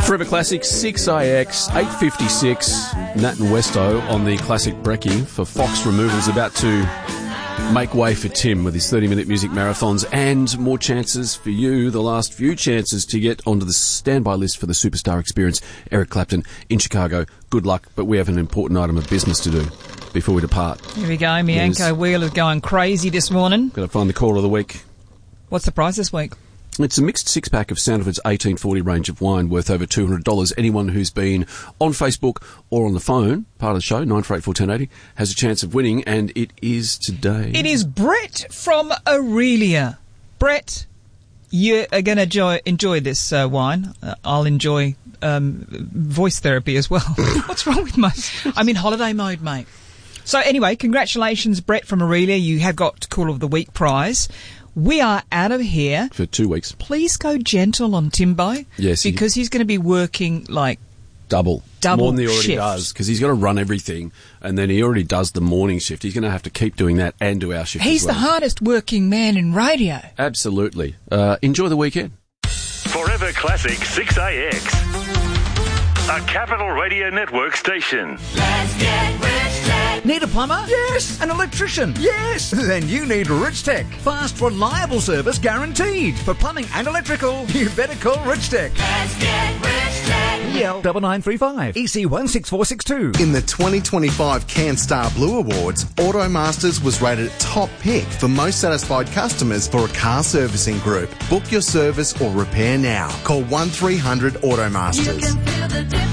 Forever Classic 6AX 856 Nat and Westo on the classic brekkie for Fox Removals, about to make way for Tim with his 30-minute music marathons and more chances for you, the last few chances to get onto the standby list for the Superstar Experience, Eric Clapton in Chicago. Good luck, but we have an important item of business to do before we depart. Here we go. Mianko Wheeler's going crazy this morning. Got to find the caller of the week. What's the prize this week? It's a mixed six-pack of Soundford's 1840 range of wine worth over $200. Anyone who's been on Facebook or on the phone, part of the show, 948-41080, has a chance of winning, and it is today. It is Brett from Aurelia. Brett, you are going to enjoy this wine. I'll enjoy voice therapy as well. What's wrong with I'm in holiday mode, mate. So anyway, congratulations, Brett from Aurelia. You have got Call of the Week prize. We are out of here. For 2 weeks. Please go gentle on Timbo. Yes. Because he's going to be working like... Double. More than he already shifts. does, because he's got to run everything, and then he already does the morning shift. He's going to have to keep doing that and do our shift He's as well. the hardest working man in radio. Absolutely. Enjoy the weekend. Forever Classic 6AX. A Capital Radio Network station. Let's get rich tech. Need a plumber? Yes. An electrician? Yes. Then you need Rich Tech. Fast, reliable service guaranteed. For plumbing and electrical, you better call Rich Tech. Let's get rich tech. EL 9935 EC 16462. In the 2025 CanStar Blue Awards, Automasters was rated top pick for most satisfied customers for a car servicing group. Book your service or repair now. Call 1300 Automasters. You can feel the difference.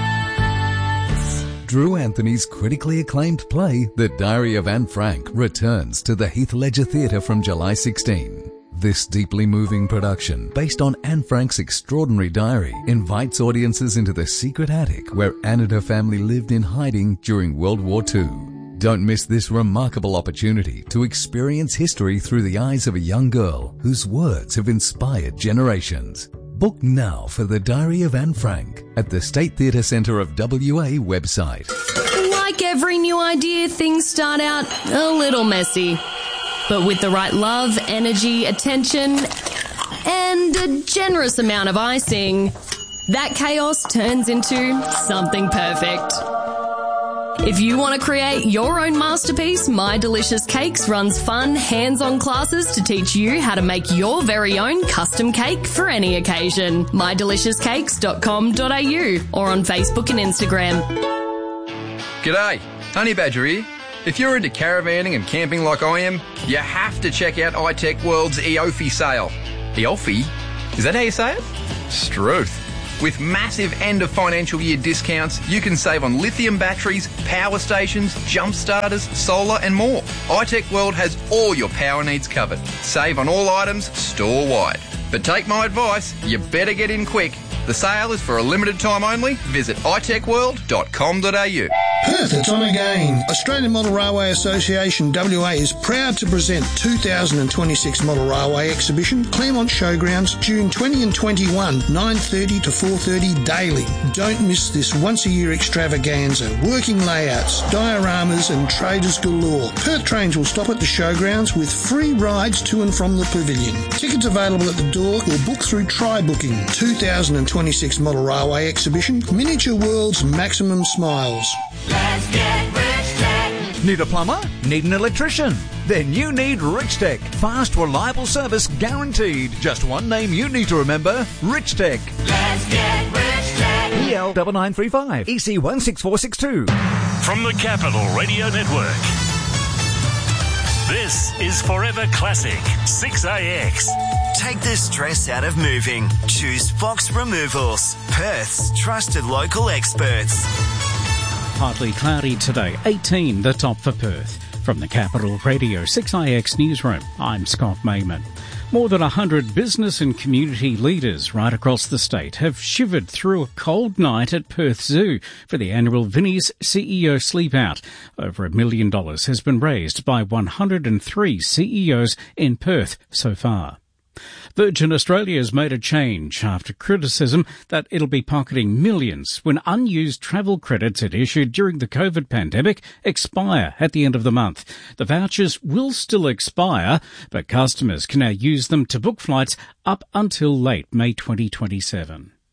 Drew Anthony's critically acclaimed play, The Diary of Anne Frank, returns to the Heath Ledger Theatre from July 16. This deeply moving production, based on Anne Frank's extraordinary diary, invites audiences into the secret attic where Anne and her family lived in hiding during World War II. Don't miss this remarkable opportunity to experience history through the eyes of a young girl whose words have inspired generations. Book now for The Diary of Anne Frank at the State Theatre Centre of WA website. Like every new idea, things start out a little messy. But with the right love, energy, attention, and a generous amount of icing, that chaos turns into something perfect. If you want to create your own masterpiece, My Delicious Cakes runs fun, hands-on classes to teach you how to make your very own custom cake for any occasion. mydeliciouscakes.com.au or on Facebook and Instagram. G'day, Honey Badger here. If you're into caravanning and camping like I am, you have to check out iTech World's EOFI sale. EOFI? Is that how you say it? Struth. With massive end of financial year discounts, you can save on lithium batteries, power stations, jump starters, solar and more. iTech World has all your power needs covered. Save on all items store-wide. But take my advice, you better get in quick. The sale is for a limited time only. Visit itechworld.com.au. Perth, it's on again. Australian Model Railway Association WA is proud to present 2026 Model Railway Exhibition, Claremont Showgrounds, June 20 and 21, 9:30 to 4:30 daily. Don't miss this once-a-year extravaganza. Working layouts, dioramas and traders galore. Perth trains will stop at the showgrounds with free rides to and from the pavilion. Tickets available at the door or book through Try-Booking. 2026 Model Railway Exhibition, Miniature World's Maximum Smiles. Let's get rich tech. Need a plumber? Need an electrician? Then you need Rich Tech. Fast, reliable service guaranteed. Just one name you need to remember, Rich Tech. Let's get rich tech. EL 9935 EC 16462. From the Capital Radio Network. This is Forever Classic 6AX. Take the stress out of moving. Choose Fox Removals, Perth's trusted local experts. Partly cloudy today, 18 the top for Perth. From the Capital Radio 6IX Newsroom, I'm Scott Mayman. More than 100 business and community leaders right across the state have shivered through a cold night at Perth Zoo for the annual Vinnie's CEO Sleep Out. Over $1 million has been raised by 103 CEOs in Perth so far. Virgin Australia has made a change after criticism that it'll be pocketing millions when unused travel credits it issued during the COVID pandemic expire at the end of the month. The vouchers will still expire, but customers can now use them to book flights up until late May 2027.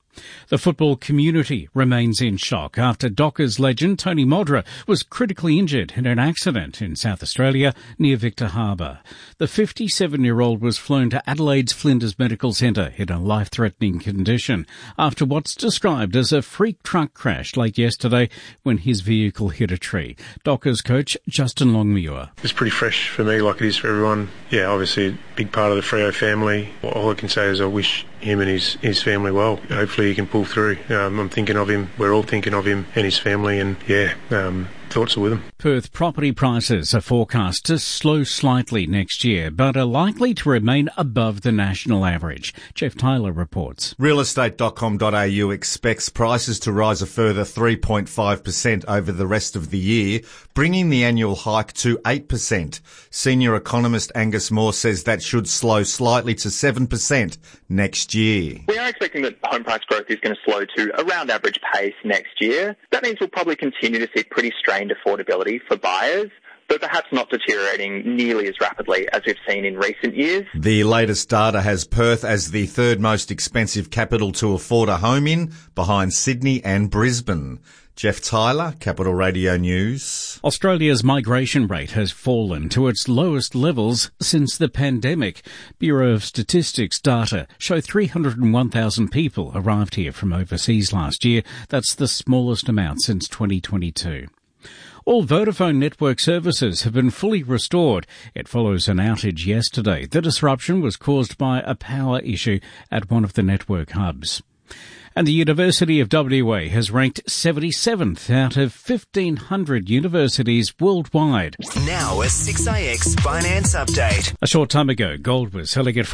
The football community remains in shock after Dockers legend Tony Modra was critically injured in an accident in South Australia near Victor Harbour. The 57-year-old was flown to Adelaide's Flinders Medical Centre in a life-threatening condition after what's described as a freak truck crash late yesterday when his vehicle hit a tree. Dockers coach Justin Longmuir. It's pretty fresh for me like it is for everyone. Yeah, obviously a big part of the Freo family. All I can say is I wish him and his family well. Hopefully he can pull through. I'm thinking of him. We're all thinking of him and his family, and thoughts are with him. Perth property prices are forecast to slow slightly next year, but are likely to remain above the national average. Jeff Tyler reports. Realestate.com.au expects prices to rise a further 3.5% over the rest of the year, bringing the annual hike to 8%. Senior economist Angus Moore says that should slow slightly to 7% next year. We are expecting that home price growth is going to slow to around average pace next year. That means we'll probably continue to see pretty strained affordability for buyers, but perhaps not deteriorating nearly as rapidly as we've seen in recent years. The latest data has Perth as the third most expensive capital to afford a home in, behind Sydney and Brisbane. Jeff Tyler, Capital Radio News. Australia's migration rate has fallen to its lowest levels since the pandemic. Bureau of Statistics data show 301,000 people arrived here from overseas last year. That's the smallest amount since 2022. All Vodafone network services have been fully restored. It follows an outage yesterday. The disruption was caused by a power issue at one of the network hubs. And the University of WA has ranked 77th out of 1,500 universities worldwide. Now a 6AX finance update. A short time ago, gold was selling at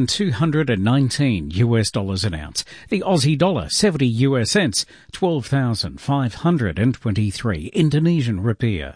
$4,219 an ounce. The Aussie dollar, 70 US cents, 12,523 Indonesian rupiah.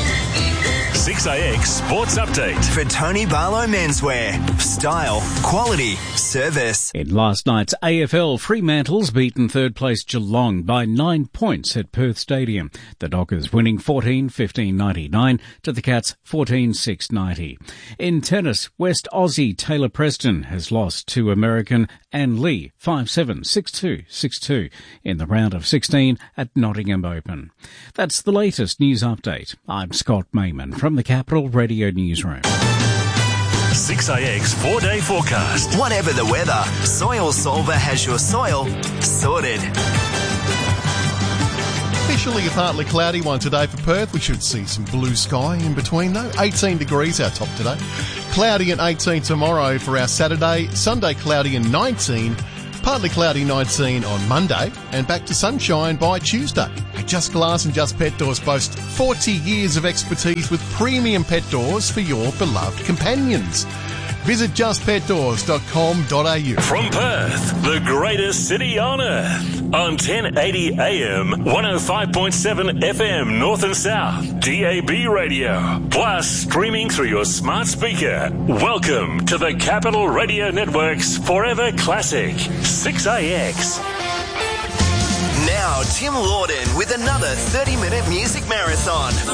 6AX Sports Update. For Tony Barlow Menswear. Style, quality, service. In last night's AFL, Fremantle's beaten third place Geelong by 9 points at Perth Stadium. The Dockers winning 14-15-99 to the Cats 14-6-90. In tennis, West Aussie Taylor Preston has lost to American Ann Lee 5-7, 6-2, 6-2 in the round of 16 at Nottingham Open. That's the latest news update. I'm Scott Mayman from the Capital Radio Newsroom. 6AX 4-day forecast. Whatever the weather, Soil Solver has your soil sorted. Officially a partly cloudy one today for Perth. We should see some blue sky in between though. 18 degrees our top today. Cloudy and 18 tomorrow for our Saturday. Sunday cloudy and 19. Partly cloudy 19 on Monday and back to sunshine by Tuesday. Just Glass and Just Pet Doors boast 40 years of expertise with premium pet doors for your beloved companions. Visit justpetdoors.com.au. From Perth, the greatest city on earth. On 1080 AM, 105.7 FM North and South, DAB radio. Plus streaming through your smart speaker. Welcome to the Capital Radio Network's Forever Classic, 6AX. Now Tim Lawden with another 30-minute music marathon.